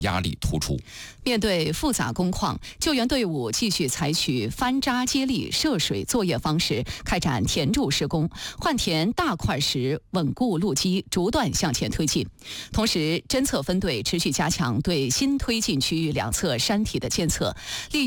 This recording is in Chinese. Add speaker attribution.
Speaker 1: 压力突出。
Speaker 2: 面对复杂工况，救援队伍继续采取翻渣接力涉水作业方式开展填筑施工，换填大块石，稳固路基，逐段向前推进。同时，侦测分队持续加强对新推进区域两侧山体的监测，利用